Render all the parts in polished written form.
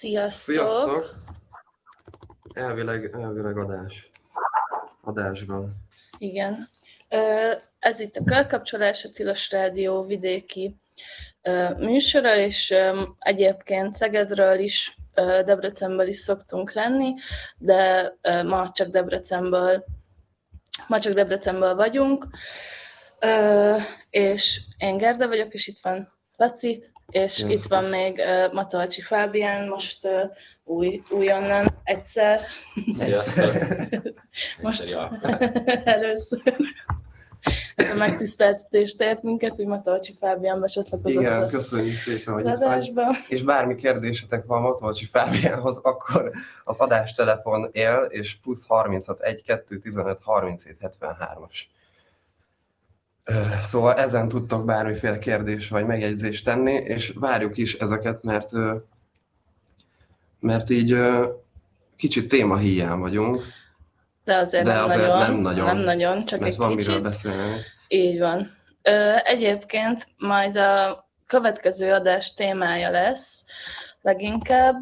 Sziasztok! Elvileg adásban. Igen. Ez itt a Körkapcsolás, a Tilos Rádió vidéki műsora, és egyébként Szegedről is, Debrecenből is szoktunk lenni, de ma csak Debrecenből vagyunk, és én Gerda vagyok, és itt van Laci, és Sziasztok. Itt van még Matolcsi Fábián, most újonnan egyszer. Sziasztok! Most először. Ez a megtiszteltetést ért minket, hogy Matolcsi Fábián becsatlakozott. Igen, köszönjük szépen, hogy itt vagy. És bármi kérdésetek van Matolcsi Fábiánhoz, akkor az adástelefon él, és plusz 36 1 2 15 37 73-as. Szóval ezen tudtok bármiféle kérdés vagy megjegyzést tenni, és várjuk is ezeket, mert így kicsit témahiány vagyunk. De azért nem nagyon, csak mert egy van kicsit. miről beszélni. Így van. Egyébként majd a következő adás témája lesz leginkább,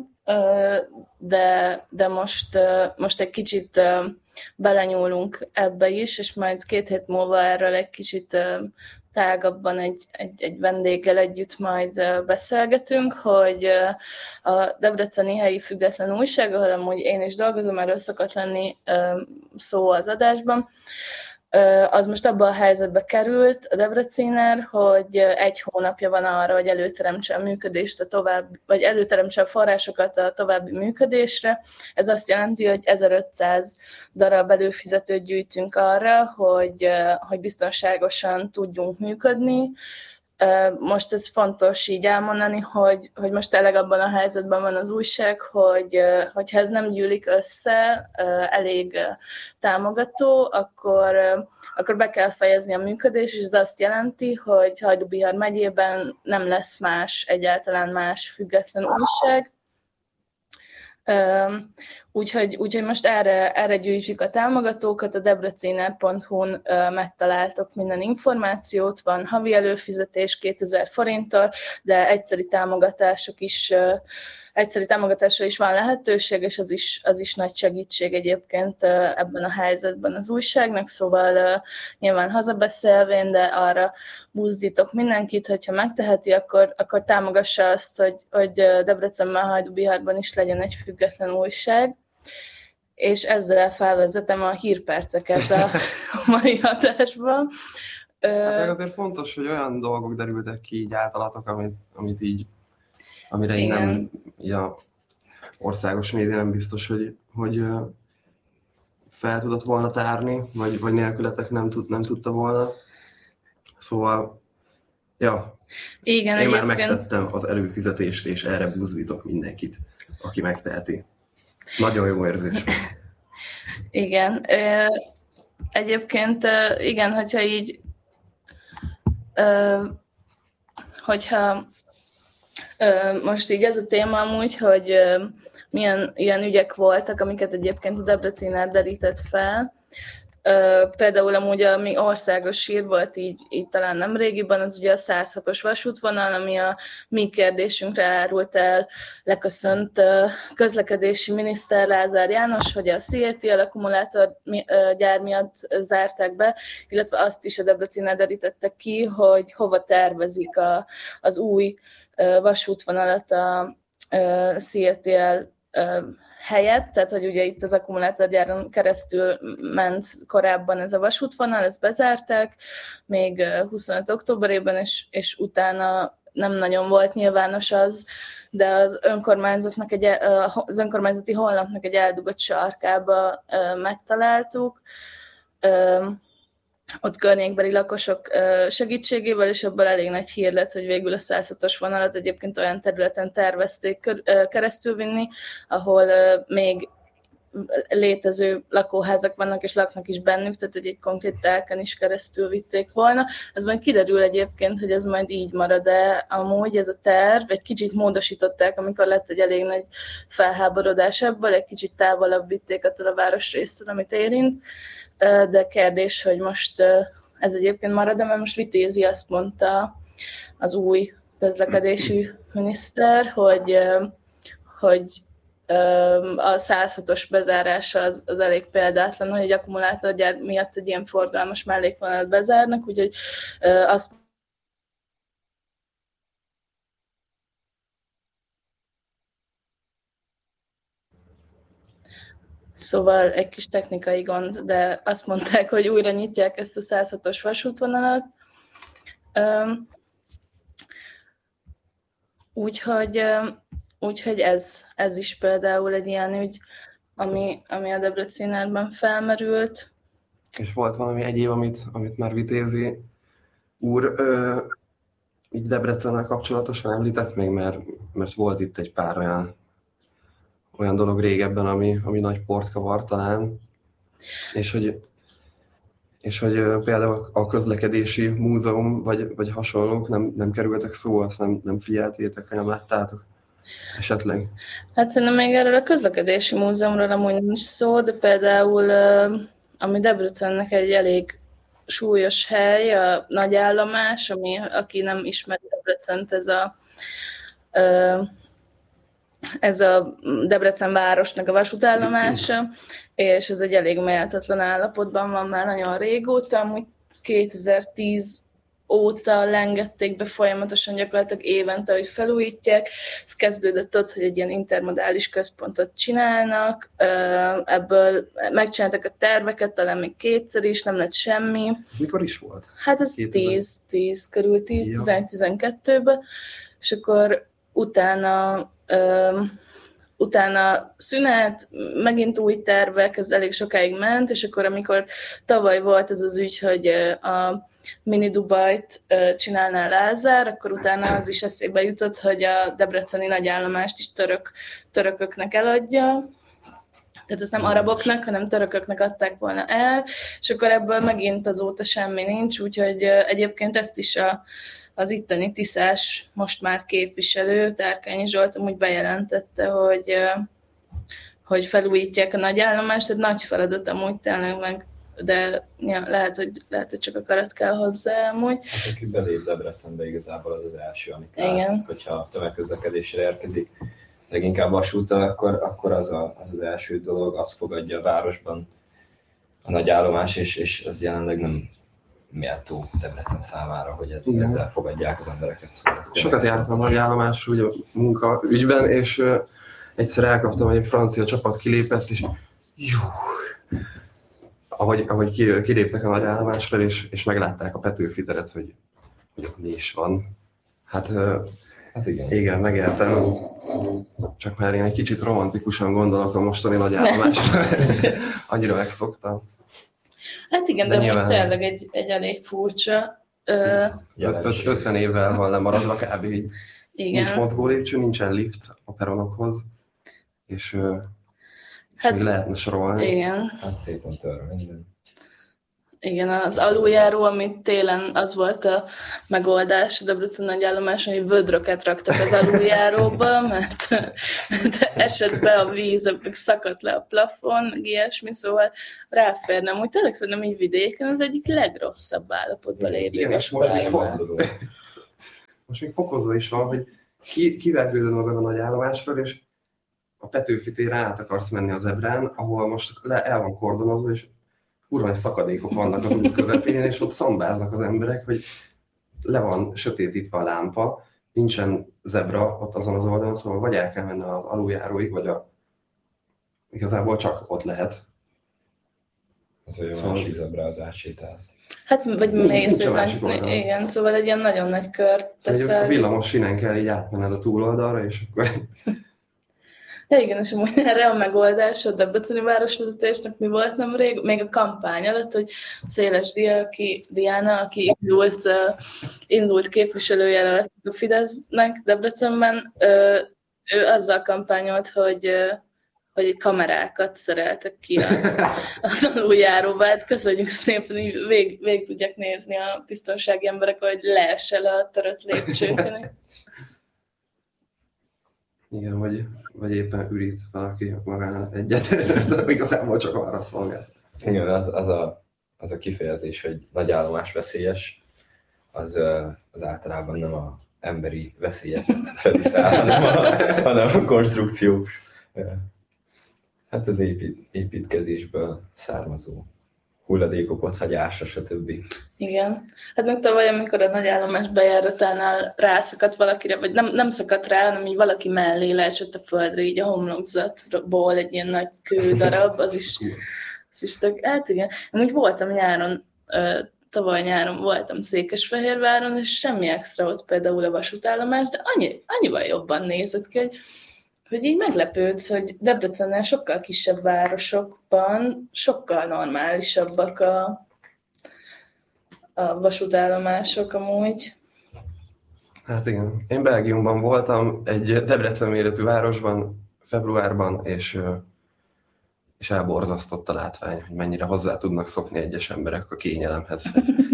de most egy kicsit belenyúlunk ebbe is, és majd 2 hét múlva erről egy kicsit tágabban egy vendéggel együtt majd beszélgetünk, hogy a debreceni helyi független újság, ahol amúgy én is dolgozom, erről szokott lenni szó az adásban, az most abban a helyzetbe került a Debreciner, hogy 1 hónapja van arra, hogy előteremtse a működést vagy előteremtse a forrásokat a további működésre. Ez azt jelenti, hogy 1500 darab előfizetőt gyűjtünk arra, hogy biztonságosan tudjunk működni. Most ez fontos így elmondani, hogy most tényleg abban a helyzetben van az újság, hogyha ez nem gyűlik össze elég támogató, akkor be kell fejezni a működést, és ez azt jelenti, hogy Hajdú-Bihar megyében nem lesz egyáltalán más független újság. Úgyhogy most erre gyűjtjük a támogatókat, a debreciner.hu-n megtaláltok minden információt, van havi előfizetés 2000 forinttal, de egyszeri támogatásra is van lehetőség, és az is nagy segítség egyébként ebben a helyzetben az újságnak, szóval nyilván hazabeszélvén, de arra buzdítok mindenkit, hogyha megteheti, akkor támogassa azt, hogy Debrecenben, Hajdú-Biharban is legyen egy független újság. És ezzel felvezetem a hírperceket a mai adásban. Hát azért fontos, hogy olyan dolgok derültek ki így általatok, amire így nem, így a országos média nem biztos, hogy fel tudott volna tárni, vagy nélkületek nem tudta volna. Szóval, ja, igen, én már megtettem az előfizetést, és erre buzdítok mindenkit, aki megteheti. Nagyon jó érzés. Igen. Egyébként, igen, hogyha most így ez a téma amúgy, hogy milyen ilyen ügyek voltak, amiket egyébként a Debreciner derített fel. Például amúgy ami országos hír volt így talán nemrégiben, az ugye a 106-os vasútvonal, ami a mi kérdésünkre árult el, leköszönt közlekedési miniszter Lázár János, hogy a CATL akkumulátorgyár miatt zárták be, illetve azt is a Debreciner derítette ki, hogy hova tervezik az új vasútvonalat a CATL helyett, tehát hogy ugye itt az akkumulátorgyáron keresztül ment korábban ez a vasútvonal, ezt bezárták még 25. októberében, és utána nem nagyon volt nyilvános az, de az önkormányzati honlapnak egy eldugott sarkába megtaláltuk, ott környékbeli lakosok segítségével, és ebből elég nagy hír lett, hogy végül a 106-os vonalat egyébként olyan területen tervezték keresztülvinni, ahol még létező lakóházak vannak, és laknak is bennük, tehát hogy egy konkrét telken is keresztül vitték volna. Ez majd kiderül egyébként, hogy ez majd így marad-e amúgy ez a terv. Egy kicsit módosították, amikor lett egy elég nagy felháborodás ebből, egy kicsit távolabb vitték attól a városrésztől, amit érint. De kérdés, hogy most ez egyébként marad-e, mert most Vitézi azt mondta az új közlekedési miniszter, hogy a 106-os bezárása az elég példátlan, hogy egy akkumulátorgyár miatt egy ilyen forgalmas mellékvonalat bezárnak, úgyhogy azt Szóval egy kis technikai gond, de azt mondták, hogy újra nyitják ezt a 106-os vasútvonalat. Úgyhogy ez is például egy ilyen ügy, ami a Debrecenben felmerült. És volt valami egyéb, amit már Vitézi úr így Debrecennel kapcsolatosan említett még, mert volt itt egy pár olyan dolog régebben, ami nagy port kavar talán, és hogy például a közlekedési múzeum, vagy hasonlók nem kerültek szó, azt nem figyeltétek, nem láttátok esetleg? Hát szerintem még erről a közlekedési múzeumról amúgy nincs szó, de például ami Debrecennek egy elég súlyos hely, a nagyállomás, aki nem ismeri Debrecent, ez a Debrecen városnak a vasútállomása, és ez egy elég méltatlan állapotban van már nagyon régóta, amúgy 2010 óta lengették be folyamatosan gyakorlatilag évente, hogy felújítják. Ez kezdődött ott, hogy egy ilyen intermodális központot csinálnak, ebből megcsináltak a terveket, talán még kétszer is, nem lett semmi. Ez mikor is volt? Hát ez 10 körül, 10-12-ben, és akkor utána szünet, megint új tervek, ez elég sokáig ment, és akkor amikor tavaly volt ez az ügy, hogy a Mini Dubajt csinálná Lázár, akkor utána az is eszébe jutott, hogy a debreceni nagyállomást is törököknek eladja. Tehát azt nem araboknak, hanem törököknek adták volna el, és akkor ebből megint azóta semmi nincs, úgyhogy egyébként ezt is az itteni tiszás most már képviselő, Tárkányi Zsolt amúgy bejelentette, hogy felújítják a nagyállomást, tehát nagy feladat amúgy tényleg meg, de ja, lehet, hogy csak akarat kell hozzá amúgy. Hát aki belép Debrecenbe igazából az első, amit lát, hogyha tömegközlekedésre érkezik, leginkább vasúttal, akkor az első dolog, az fogadja a városban a nagyállomás, és ez jelenleg nem méltó Debrecen számára, hogy ezzel fogadják az embereket. Szóval sokat jártam a nagyállomásra ugye munkaügyben, és egyszer elkaptam, hogy egy francia csapat kilépett, és jó, ahogy kiléptek a nagyállomásra, és meglátták a Petőfi teret, hogy ott mi is van. Hát igen, megértem. Csak már én egy kicsit romantikusan gondolok a mostani nagyállomásra. Annyira megszoktam. Hát igen, de nyilván tényleg egy elég furcsa. 50 évvel van lemaradva kb. Igen. Nincs mozgó lépcső, nincsen lift a peronokhoz, és még lehetne sorolni. Igen. Hát szét van törve minden. Igen, az aluljáró, amit télen az volt a megoldás a Debrecen nagyállomáson, hogy vödröket raktak az aluljáróba, mert esett be a víz, szakadt le a plafon, meg ilyesmi, szóval ráférnem. Úgy tényleg szerintem így vidéken az egyik legrosszabb állapotban lévő. Igen, és most még fokozva is van, hogy kivergődöd magad a nagyállomásról, és a Petőfi térre át akarsz menni az Ebrán, ahol most el van kordonozva, és kurva szakadékok vannak az út közepén, és ott szambáznak az emberek, hogy le van sötétítve a lámpa, nincsen zebra ott azon az oldalon, szóval vagy el kell menni az aluljáróig, vagy igazából csak ott lehet. Hát, hogy a másik zebra az átsétálsz. Hát, vagy mész, igen, szóval egy ilyen nagyon nagy kört teszel. Egy villamos sinen kell így átmenned a túloldalra, és akkor... Ja, igen, és amúgy erre a megoldás a debreceni városvezetésnek mi volt nemrég, még a kampány alatt, hogy Széles Diana, aki indult képviselőjelölt a Fidesznek Debrecenben, ő azzal kampányolt, hogy kamerákat szereltek ki az aluljáróba. Hát köszönjük szépen, hogy végig tudják nézni a biztonsági emberek, hogy leesel a törött lépcsőkön. Igen, vagy éppen ürít valaki magán egyet, de igazából csak arra szolgál. Igen, az a kifejezés, hogy nagyállomás veszélyes, az általában nem a emberi veszélyeket fedi fel, hanem a konstrukciós, hát az építkezésből származó hulladékokat, hagyása, stb. Igen. Hát meg tavaly, amikor a nagyállomás bejáratánál rászakadt valakire, vagy nem szakadt rá, hanem így valaki mellé leesett a földre, így a homlokzatból egy ilyen nagy kődarab, az is tök, hát igen. Amúgy voltam nyáron, tavaly nyáron voltam Székesfehérváron, és semmi extra ott például a vasútállomás, de annyival jobban nézett ki, hogy így meglepődsz, hogy Debrecennél sokkal kisebb városokban sokkal normálisabbak a vasútállomások amúgy. Hát igen. Én Belgiumban voltam, egy Debrecen méretű városban, februárban, és elborzasztott a látvány, hogy mennyire hozzá tudnak szokni egyes emberek a kényelemhez.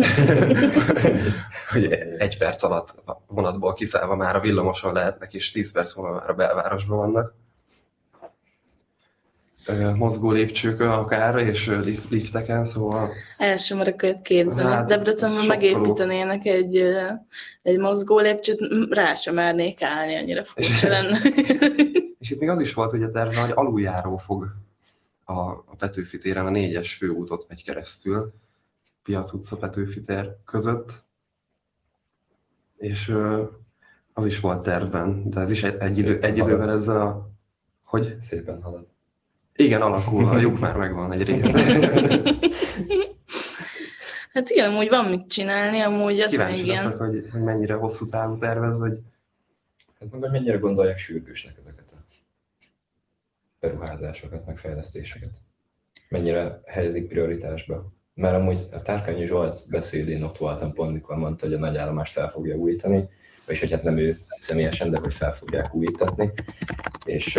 Hogy 1 perc alatt a vonatból kiszállva már a villamoson lehetnek, és 10 perc múlva már a belvárosban vannak. Mozgó lépcsőkön akár, és lifteken, szóval... El sem merek olyat képzelni. Hát, Debrecenben megépítenének egy mozgó lépcsőt, rá sem mernék állni, annyira furcsa lenne. És itt még az is volt, hogy a terve, hogy aluljáró fog a Petőfi téren, a 4-es főútot megy keresztül, Piac utca, Petőfi tér között, és az is volt tervben, de ez is egy idővel ezzel a... Hogy? Szépen halad. Igen, alakul, a lyuk már megvan egy része. Hát igen, amúgy van mit csinálni, amúgy az kíváncsi még ilyen... leszek, hogy mennyire hosszú távú tervez, vagy... Hát meg, hogy mennyire gondolják sürgősnek ezeket a beruházásokat, meg fejlesztéseket. Mennyire helyezik prioritásba. Mert amúgy a Tárkányi Zsolt beszédén ott voltam pont, mikor mondta, hogy a nagyállomást fel fogja újítani, és hogy hát nem ő személyesen, de hogy fel fogják újítatni. És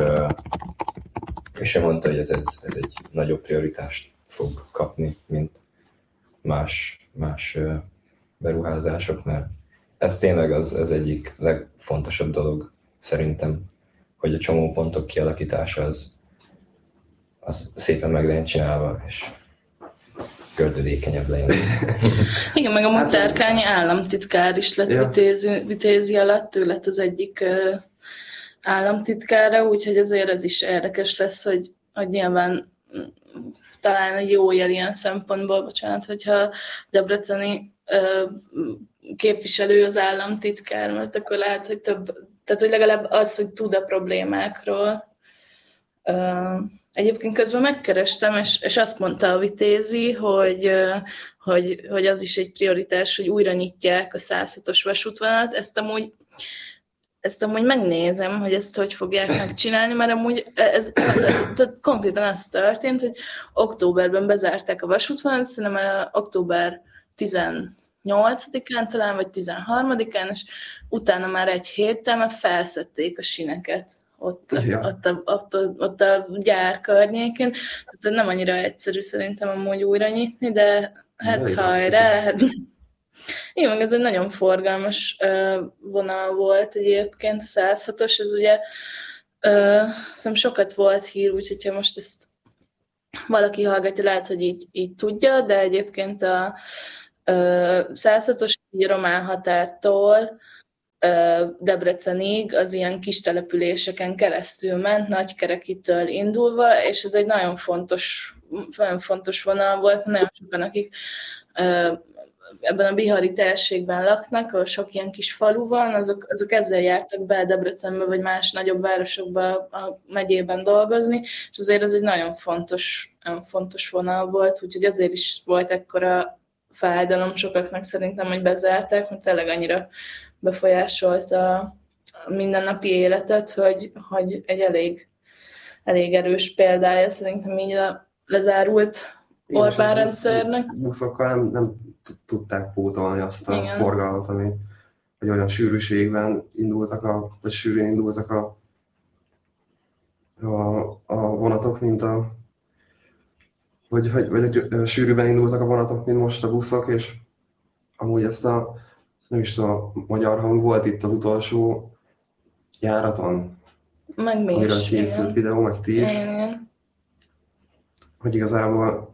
ő mondta, hogy ez egy nagyobb prioritást fog kapni, mint más beruházások, mert ez tényleg az egyik legfontosabb dolog szerintem, hogy a csomópontok kialakítása az szépen meg legyen csinálva, és gördülékenyebb legyen. Igen, meg a Tárkányi államtitkár is lett Vitézi alatt, ő lett az egyik államtitkára, úgyhogy azért ez is érdekes lesz, hogy nyilván talán egy jó jel ilyen szempontból, bocsánat, hogyha debreceni képviselő az államtitkár, mert akkor lehet, hogy tehát hogy legalább az, hogy tud a problémákról. Egyébként közben megkerestem, és azt mondta a Vitézi, hogy az is egy prioritás, hogy újra nyitják a 106-os vasútvonalat. Ezt amúgy megnézem, hogy ezt hogy fogják megcsinálni, mert amúgy ez konkrétan az történt, hogy októberben bezárták a vasútvonalat, szerintem október 18-án talán, vagy 13-án, és utána már egy héttel már felszedték a sineket ott a gyár környékén. Tehát nem annyira egyszerű szerintem amúgy újra nyitni, de hát hajrá! Igen, meg ez egy nagyon forgalmas vonal volt egyébként, a 106-os, ez ugye szerintem sokat volt hír, úgyhogy ha most ezt valaki hallgatja, lehet, hogy így tudja, de egyébként a 106-os így a román határtól Debrecenig az ilyen kis településeken keresztül ment, Nagykerekitől indulva, és ez egy nagyon fontos vonal volt, nagyon sokan, akik ebben a bihari térségben laknak, ahol sok ilyen kis falu van, azok ezzel jártak be Debrecenbe, vagy más nagyobb városokba a megyében dolgozni, és azért ez egy nagyon fontos vonal volt, úgyhogy azért is volt ekkora fájdalom sokaknak szerintem, hogy bezárták, mert tényleg annyira befolyásolta a mindennapi életet, hogy egy elég erős példája szerintem így a lezárult Orbán rendszernek. Buszokkal nem tudták pótolni azt a forgalmat, hogy olyan sűrűségben sűrűn indultak a vonatok, mint vagy sűrűben indultak a vonatok, mint most a buszok, és amúgy ezt nem is tudom, a Magyar Hang volt itt az utolsó járaton, meg mi amiről is, készült videó, meg ti is, hogy igazából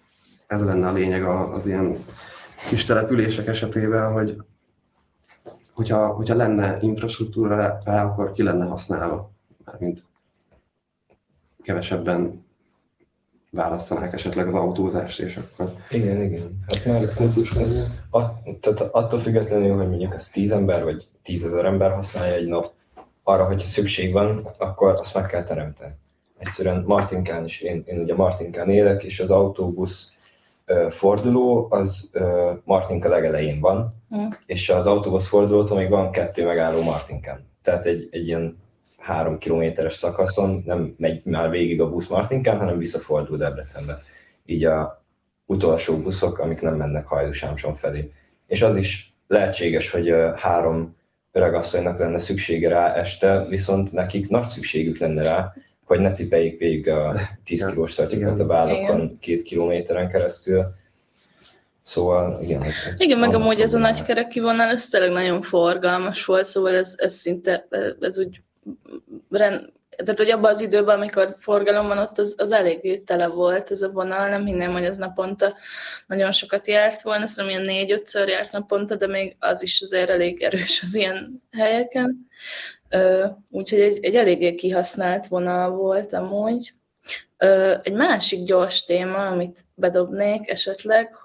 ez lenne a lényeg az ilyen kis települések esetében, hogy hogyha lenne infrastruktúra rá, akkor ki lenne használva. Mármint kevesebben választanák esetleg az autózást, és akkor... Igen. Hát már tehát attól függetlenül, hogy mondjuk ez 10 ember, vagy 10 000 ember használja egy nap, arra, hogyha szükség van, akkor azt meg kell teremteni. Egyszerűen Martinkán is, én ugye Martinkán élek, és az autóbusz forduló az Martinka legelején van, és az autóbusz fordulótól még van 2 megálló Martinkán. Tehát egy ilyen 3 kilométeres szakaszon nem megy már végig a busz Martinkán, hanem visszafordul Debrecenbe. Így a utolsó buszok, amik nem mennek Hajdúsámson felé. És az is lehetséges, hogy 3 öregasszonynak lenne szüksége rá este, viszont nekik nagy szükségük lenne rá, hogy ne cipeljék végig a 10 kilós szatyokat a vállakon 2 kilométeren keresztül. Szóval igen. Igen, meg amúgy ez a nagykerek kivonal, ez tényleg nagyon forgalmas volt, szóval ez szinte, ez úgy tehát, hogy abban az időben, amikor forgalom van ott, az eléggé tele volt ez a vonal, nem hinném, hogy ez naponta nagyon sokat járt volna, azt ilyen 4-5-ször járt naponta, de még az is azért elég erős az ilyen helyeken. Úgyhogy egy eléggé kihasznált vonal volt amúgy. Egy másik gyors téma, amit bedobnék esetleg,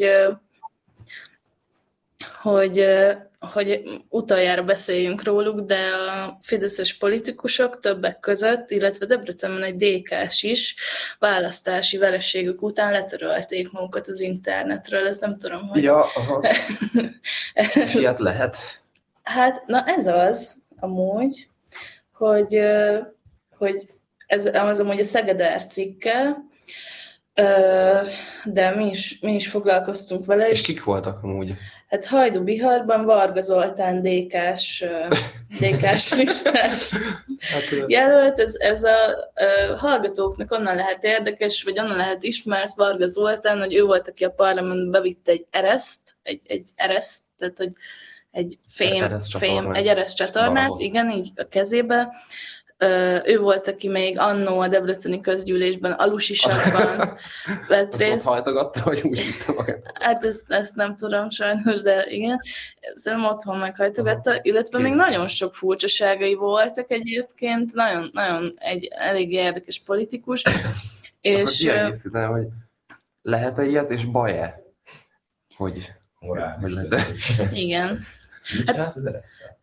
hogy utoljára beszéljünk róluk, de a fideszes politikusok többek között, illetve Debrecenben egy DK-s is választási vereségük után letörölték magukat az internetről. Ez nem tudom, hogy... Ja, aha. És ilyet lehet? Hát, na ez az, amúgy, hogy ez amúgy a Szegeder cikke, de mi is foglalkoztunk vele. És kik voltak amúgy? Hát Hajdú-Biharban Varga Zoltán DK-s listás jelölt. Ez a hallgatóknak onnan lehet érdekes, vagy onnan lehet ismert Varga Zoltán, hogy ő volt, aki a parlamentbe bevitte egy ereszt, tehát hogy egy ereszt csatornát, igen, így a kezébe. Ő volt, aki még annó a debreceni közgyűlésben alusisakban vett részt. Azt hajtogatta, vagy úgy hitte magát? Hát ezt nem tudom sajnos, de igen. Szerintem otthon meghajtogatta, illetve még nagyon sok furcsaságai voltak egyébként, nagyon egy elég érdekes politikus. És kiegészítem, hogy lehet-e ilyet, és baj-e? Hogy lehet? Igen. Mit csinálsz az eresszel?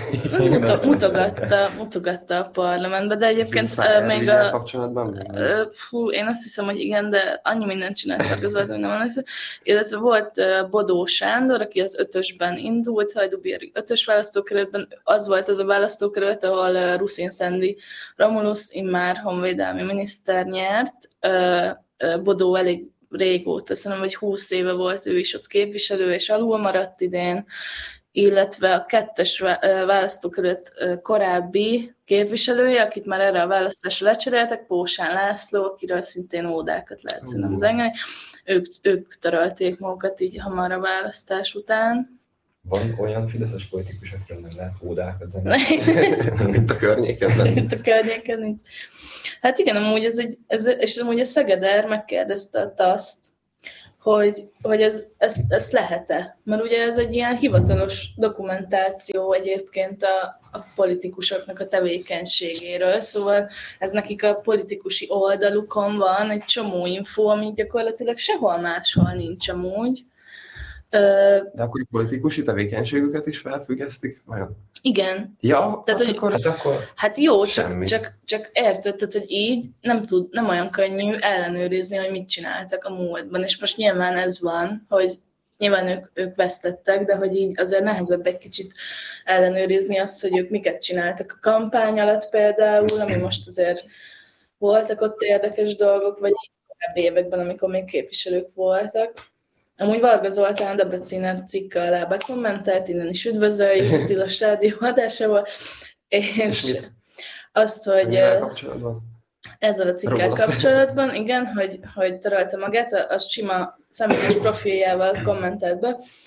Mutogatta a parlamentbe, de egyébként még én azt hiszem, hogy igen, de annyi mindent csináltak az hogy nem emlékszem. Illetve volt Bodó Sándor, aki az 5-ösben indult, Hajdú-Bihari 5-ös választókerületben, az volt az a választókerület, ahol Ruszin Szendi Romulusz, immár honvédelmi miniszter nyert. Bodó elég régóta, szerintem, hogy 20 éve volt ő is ott képviselő, és alul maradt idén, illetve a 2-es választókerület korábbi képviselője, akit már erre a választásra lecseréltek, Pósán László, akiről szintén ódákat lehet szerintem zengeni. Ők törölték magukat így hamar a választás után. Van olyan fideszes politikus, akiről nem lehet ódákat zengeni? Mint a környéken. Mint a környéken így. Hát igen, amúgy és amúgy a Szegeder megkérdezte a TASZ-t, hogy ezt lehet-e? Mert ugye ez egy ilyen hivatalos dokumentáció egyébként a politikusoknak a tevékenységéről, szóval ez nekik a politikusi oldalukon van egy csomó info, ami gyakorlatilag sehol máshol nincs amúgy. De akkor a politikusi tevékenységüket is felfüggesztik? Vajon? Igen. Ja, tehát, akkor hát jó, csak érted, tehát, hogy így nem olyan könnyű ellenőrizni, hogy mit csináltak a múltban, és most nyilván ez van, hogy nyilván ők vesztettek, de hogy így azért nehezebb egy kicsit ellenőrizni azt, hogy ők miket csináltak a kampány alatt például, ami most azért voltak ott érdekes dolgok, vagy így korábbi években, amikor még képviselők voltak. Amúgy Varga Zoltán Debreciner cikke alá bekommentelt, innen is üdvözöljük, Tilos Rádió adásával, és azt, hogy ezzel a cikkel kapcsolatban, igen, hogy törölte magát, az sima személyes profiljával kommentelt be,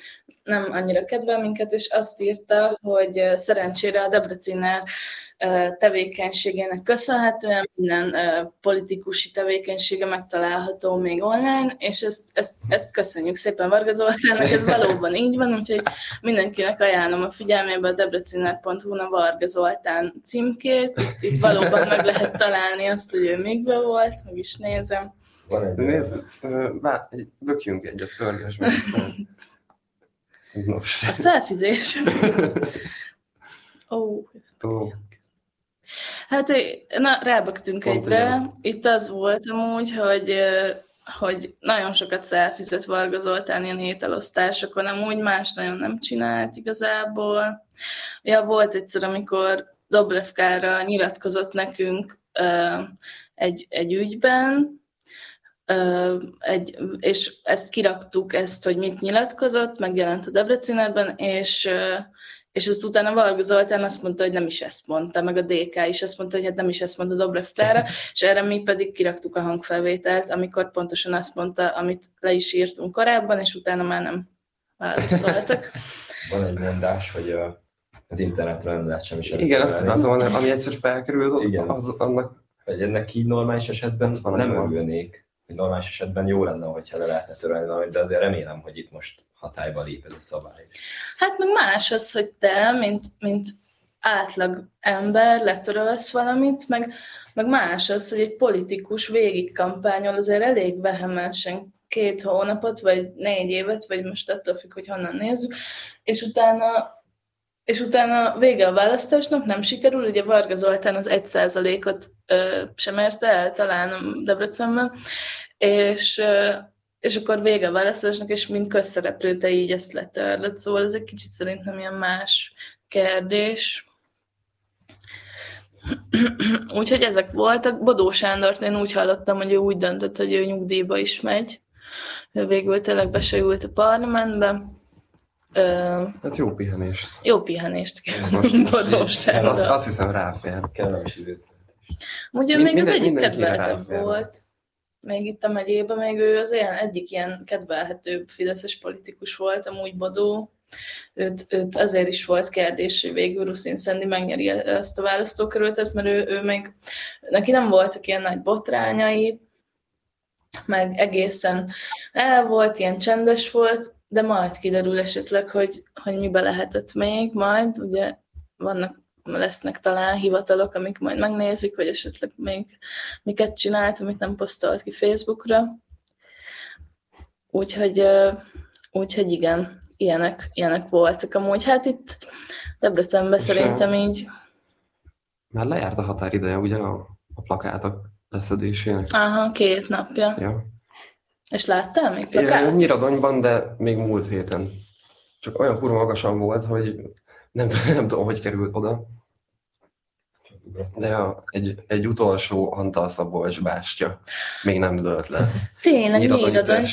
nem annyira kedvel minket, és azt írta, hogy szerencsére a Debreciner tevékenységének köszönhetően minden politikusi tevékenysége megtalálható még online, és ezt köszönjük szépen Varga Zoltánnak, ez valóban így van, úgyhogy mindenkinek ajánlom a figyelmébe a debreciner.hu-n a Varga Zoltán címkét, itt valóban meg lehet találni azt, hogy ő mikbe volt, meg is nézem. Nézd, bökjünk egyet, pörges meg. Nos. A szelfizés. Hát, na, rábögtünk egyre. Itt az volt amúgy, hogy nagyon sokat szelfizett Varga Zoltán ilyen ételosztásokon, amúgy más nagyon nem csinált igazából. Ja, volt egyszer, amikor Dobrevkára nyilatkozott nekünk egy ügyben, és ezt kiraktuk, hogy mit nyilatkozott, megjelent a Debrecinerben, és ezt utána Varga Zoltán azt mondta, hogy nem is ezt mondta, meg a DK is azt mondta, hogy hát nem is ezt mondta Dobrev Klára, és erre mi pedig kiraktuk a hangfelvételt, amikor pontosan azt mondta, amit le is írtunk korábban, és utána már nem válaszoltak. Van egy mondás, hogy az internetre nem lehet semmi sem. Igen, azt látom, ami egyszer felkerül, igen. Annak... Hogy ennek így normális esetben nem örülnék, hogy normális esetben jó lenne, hogyha le lehetne törölni valamit, de azért remélem, hogy itt most hatályba lép ez a szabály. Hát meg más az, hogy te, mint átlag ember letörölsz valamit, meg más az, hogy egy politikus végig kampányol azért elég vehemensen 2 hónapot, vagy 4 évet, vagy most attól függ, hogy honnan nézzük, és utána vége a választásnak, nem sikerül, ugye Varga Zoltán az 1%-ot sem érte el, talán Debrecenben, és akkor vége a választásnak, és mint közszereplő te így ezt letörlöd. Szóval ez egy kicsit szerintem ilyen más kérdés. Úgyhogy ezek voltak. Bodó Sándort én úgy hallottam, hogy ő úgy döntött, hogy ő nyugdíjba is megy. Ő végül tényleg be se ült a parlamentbe. Hát jó pihenést. Jó pihenést kell. Bodó Sándor. Azt hiszem ráfér. Kellemes időt. Ugye még az egyik kedveltebb volt. Még itt a megyében, még ő az egyik ilyen kedvelhetőbb fideszes politikus volt, amúgy Bodó. Őt azért is volt kérdés, hogy végül Ruszin Szendi megnyeri ezt a választókerületet, mert ő még, neki nem voltak ilyen nagy botrányai, meg egészen el volt, ilyen csendes volt, de majd kiderül esetleg, hogy mibe lehetett még majd, ugye lesznek talán hivatalok, amik majd megnézik, hogy esetleg még miket csinált, amit nem posztolt ki Facebookra. Úgyhogy igen, ilyenek voltak. Amúgy hát itt Debrecenben szerintem így... Már lejárt a határideje, ugye a plakátok leszedésének? Aha, 2 napja. Ja. És láttál még plakát? Nyíradonyban, de még múlt héten. Csak olyan kurva magasan volt, hogy nem tudom, hogy került oda. De egy utolsó Antal Szabolcs bástya még nem dőlt le. Tényleg, Nyíradony.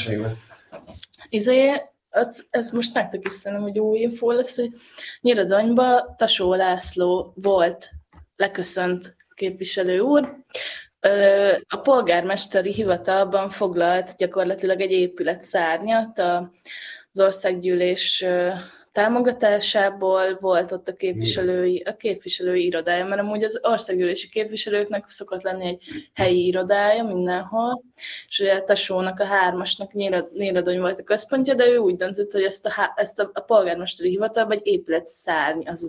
Ez most nektek is szerintem, hogy új infó lesz, hogy Nyíradonyban Tasó László volt leköszönt képviselő úr. A polgármesteri hivatalban foglalt gyakorlatilag egy épület szárnyat az országgyűlés támogatásából, volt ott a képviselői irodája, mert amúgy az országgyűlési képviselőknek szokott lenni egy helyi irodája mindenhol, és ugye a Tasónak, a 3-asnak Nyíradony volt a központja, de ő úgy döntött, hogy ezt a polgármesteri hivatalban egy épület szárny az